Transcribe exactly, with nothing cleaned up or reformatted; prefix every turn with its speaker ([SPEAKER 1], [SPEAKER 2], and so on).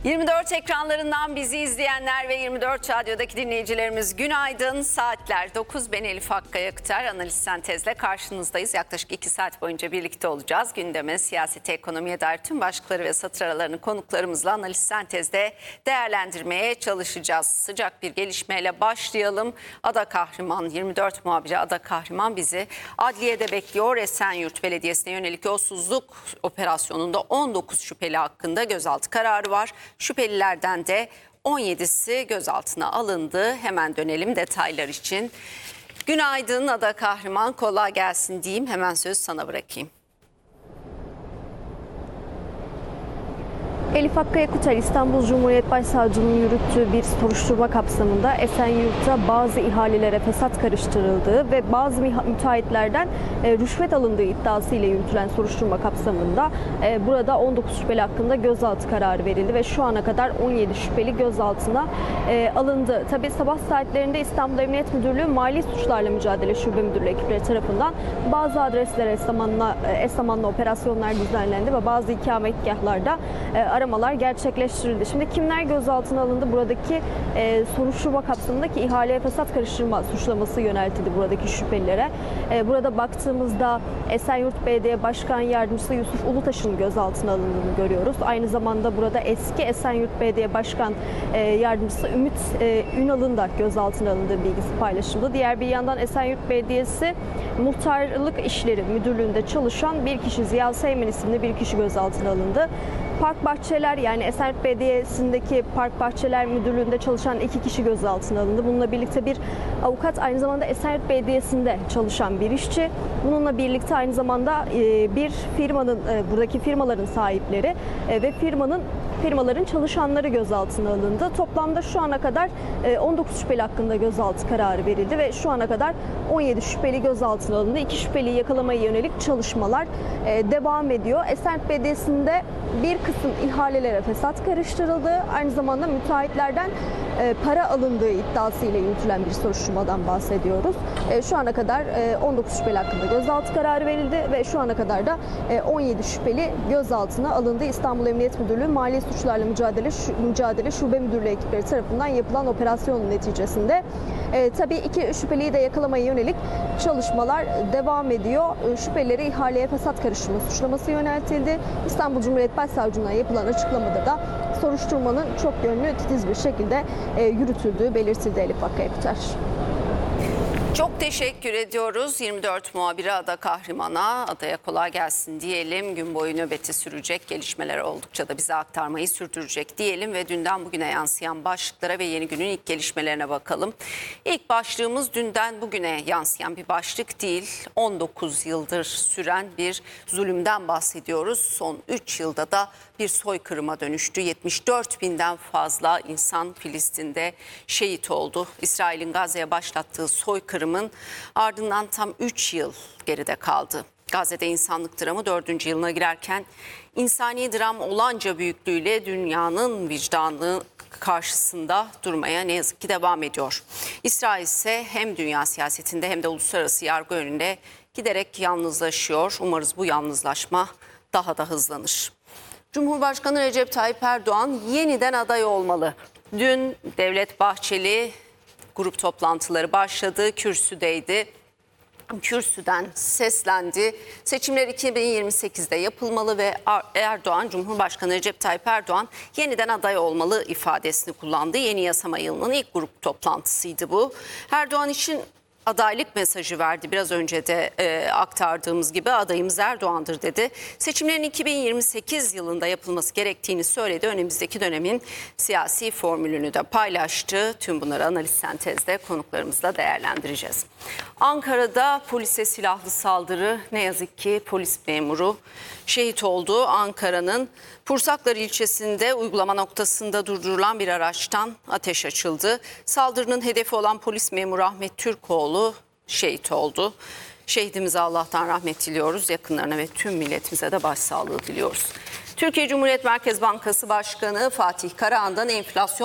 [SPEAKER 1] yirmi dört ekranlarından bizi izleyenler ve yirmi dört Radyo'daki dinleyicilerimiz günaydın. Saatler dokuz. Ben Elif Hakkı Yakıtar. Analiz Sentez'le karşınızdayız. Yaklaşık iki saat boyunca birlikte olacağız. Gündeme, siyasete, ekonomiye dair tüm başlıkları ve satır aralarını konuklarımızla Analiz Sentez'de değerlendirmeye çalışacağız. Sıcak bir gelişmeyle başlayalım. Ada Kahraman, yirmi dört muhabiri Ada Kahraman bizi adliyede bekliyor. Esenyurt Belediyesi'ne yönelik yolsuzluk operasyonunda on dokuz şüpheli hakkında gözaltı kararı var. Şüphelilerden de on yedisi gözaltına alındı. Hemen dönelim detaylar için. Günaydın Ada Kahraman, kolay gelsin diyeyim. Hemen sözü sana bırakayım.
[SPEAKER 2] Elif Hakkı Yakıtar, İstanbul Cumhuriyet Başsavcılığı'nın yürüttüğü bir soruşturma kapsamında Esenyurt'ta bazı ihalelere fesat karıştırıldığı ve bazı müteahhitlerden e, rüşvet alındığı iddiasıyla yürütülen soruşturma kapsamında e, burada on dokuz şüpheli hakkında gözaltı kararı verildi ve şu ana kadar on yedi şüpheli gözaltına e, alındı. Tabii sabah saatlerinde İstanbul Emniyet Müdürlüğü Mali Suçlarla Mücadele Şube Müdürlüğü ekipleri tarafından bazı adreslere eş zamanlı, eş zamanlı operasyonlar düzenlendi ve bazı ikametgahlarda e, aramalar gerçekleştirildi. Şimdi kimler gözaltına alındı? Buradaki e, soruşturma kapsamındaki ihaleye fesat karıştırma suçlaması yöneltildi buradaki şüphelilere. E, burada baktığımızda Esenyurt Belediye Başkan Yardımcısı Yusuf Ulutaş'ın gözaltına alındığını görüyoruz. Aynı zamanda burada eski Esenyurt Belediye Başkan e, Yardımcısı Ümit e, Ünal'ın da gözaltına alındığı bilgisi paylaşıldı. Diğer bir yandan Esenyurt Belediyesi Muhtarlık İşleri Müdürlüğü'nde çalışan bir kişi, Ziya Seymen isimli bir kişi gözaltına alındı. Park Bahçeler, yani Esenyurt Belediyesi'ndeki Park Bahçeler Müdürlüğü'nde çalışan iki kişi gözaltına alındı. Bununla birlikte bir avukat, aynı zamanda Esenyurt Belediyesi'nde çalışan bir işçi. Bununla birlikte aynı zamanda bir firmanın, buradaki firmaların sahipleri ve firmanın firmaların çalışanları gözaltına alındı. Toplamda şu ana kadar on dokuz şüpheli hakkında gözaltı kararı verildi ve şu ana kadar on yedi şüpheli gözaltına alındı. İki şüpheliyi yakalamaya yönelik çalışmalar devam ediyor. Esenyurt Belediyesi'nde bir kısım ihalelere fesat karıştırıldı. Aynı zamanda müteahhitlerden para alındığı iddiasıyla yürütülen bir soruşturmadan bahsediyoruz. Şu ana kadar on dokuz şüpheli hakkında gözaltı kararı verildi ve şu ana kadar da on yedi şüpheli gözaltına alındı. İstanbul Emniyet Müdürlüğü Mali Suçlarla Mücadele, Mücadele Şube Müdürlüğü ekipleri tarafından yapılan operasyonun neticesinde e, tabii iki şüpheliyi de yakalamaya yönelik çalışmalar devam ediyor. E, şüphelileri ihaleye fesat karıştırma suçlaması yöneltildi. İstanbul Cumhuriyet Başsavcılığı'na yapılan açıklamada da soruşturmanın çok yönlü, titiz bir şekilde e, yürütüldüğü belirtildi. Elif Hakkı Yakıtar.
[SPEAKER 1] Çok teşekkür ediyoruz yirmi dört muhabiri Ada Kahraman'a. Adaya kolay gelsin diyelim. Gün boyu nöbeti sürecek, gelişmeler oldukça da bize aktarmayı sürdürecek diyelim ve dünden bugüne yansıyan başlıklara ve yeni günün ilk gelişmelerine bakalım. İlk başlığımız dünden bugüne yansıyan bir başlık değil. on dokuz yıldır süren bir zulümden bahsediyoruz. Son üç yılda da bir soykırıma dönüştü. yetmiş dört binden fazla insan Filistin'de şehit oldu. İsrail'in Gazze'ye başlattığı soykırımın ardından tam üç yıl geride kaldı. Gazze'de insanlık dramı dördüncü yılına girerken insani dram olanca büyüklüğüyle dünyanın vicdanı karşısında durmaya ne yazık ki devam ediyor. İsrail ise hem dünya siyasetinde hem de uluslararası yargı önünde giderek yalnızlaşıyor. Umarız bu yalnızlaşma daha da hızlanır. Cumhurbaşkanı Recep Tayyip Erdoğan yeniden aday olmalı. Dün Devlet Bahçeli grup toplantıları başladı, kürsüdeydi. Kürsüden seslendi. Seçimler iki bin yirmi sekizde yapılmalı ve Erdoğan, Cumhurbaşkanı Recep Tayyip Erdoğan yeniden aday olmalı ifadesini kullandı. Yeni yasama yılının ilk grup toplantısıydı bu. Erdoğan için adaylık mesajı verdi. Biraz önce de e, aktardığımız gibi adayımız Erdoğan'dır dedi. Seçimlerin iki bin yirmi sekiz yılında yapılması gerektiğini söyledi. Önümüzdeki dönemin siyasi formülünü de paylaştı. Tüm bunları Analiz Sentez'de konuklarımızla değerlendireceğiz. Ankara'da polise silahlı saldırı, ne yazık ki polis memuru şehit oldu. Ankara'nın Pursaklar ilçesinde uygulama noktasında durdurulan bir araçtan ateş açıldı. Saldırının hedefi olan polis memuru Ahmet Türkoğlu şehit oldu. Şehidimize Allah'tan rahmet diliyoruz. Yakınlarına ve tüm milletimize de başsağlığı diliyoruz. Türkiye Cumhuriyet Merkez Bankası Başkanı Fatih Karahan'dan enflasyon